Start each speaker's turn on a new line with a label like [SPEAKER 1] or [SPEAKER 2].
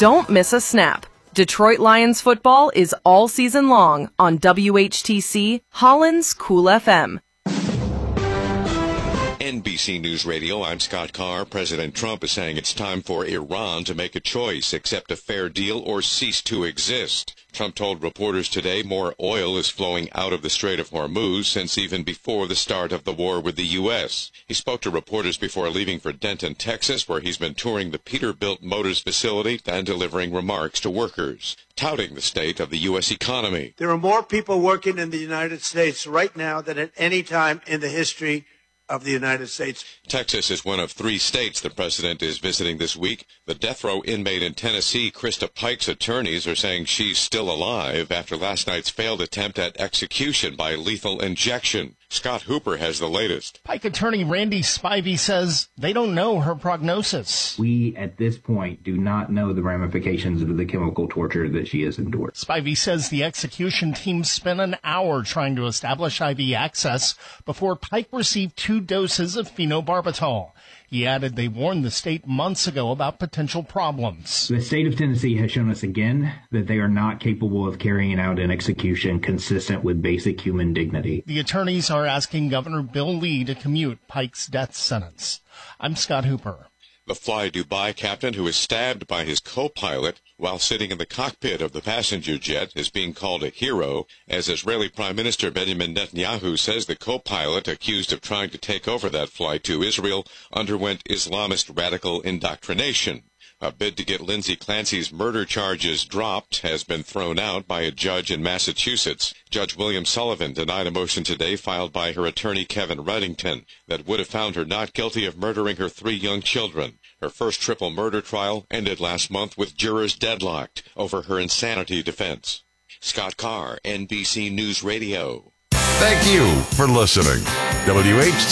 [SPEAKER 1] Don't miss a snap. Detroit Lions football is all season long on WHTC, Holland's Cool FM.
[SPEAKER 2] NBC News Radio, I'm Scott Carr. President Trump is saying it's time for Iran to make a choice, accept a fair deal or cease to exist. Trump told reporters today more oil is flowing out of the Strait of Hormuz since even before the start of the war with the U.S. He spoke to reporters before leaving for Denton, Texas, where he's been touring the Peterbilt Motors facility and delivering remarks to workers, touting the state of the U.S. economy.
[SPEAKER 3] There are more people working in the United States right now than at any time in the history of the United States.
[SPEAKER 2] Texas is one of 3 states the president is visiting this week. The death row inmate in Tennessee, Krista Pike's attorneys are saying she's still alive after last night's failed attempt at execution by lethal injection. Scott Hooper has the latest.
[SPEAKER 4] Pike attorney Randy Spivey says they don't know her prognosis.
[SPEAKER 5] We, at this point, do not know the ramifications of the chemical torture that she has endured.
[SPEAKER 4] Spivey says the execution team spent an hour trying to establish IV access before Pike received 2 doses of phenobarbital. He added they warned the state months ago about potential problems.
[SPEAKER 5] The state of Tennessee has shown us again that they are not capable of carrying out an execution consistent with basic human dignity.
[SPEAKER 4] The attorneys are asking Governor Bill Lee to commute Pike's death sentence. I'm Scott Hooper.
[SPEAKER 2] The Fly Dubai captain who was stabbed by his co-pilot while sitting in the cockpit of the passenger jet is being called a hero, as Israeli Prime Minister Benjamin Netanyahu says the co-pilot accused of trying to take over that flight to Israel underwent Islamist radical indoctrination. A bid to get Lindsay Clancy's murder charges dropped has been thrown out by a judge in Massachusetts. Judge William Sullivan denied a motion today filed by her attorney Kevin Reddington that would have found her not guilty of murdering her 3 young children. Her first triple murder trial ended last month with jurors deadlocked over her insanity defense. Scott Carr, NBC News Radio.
[SPEAKER 6] Thank you for listening. WHT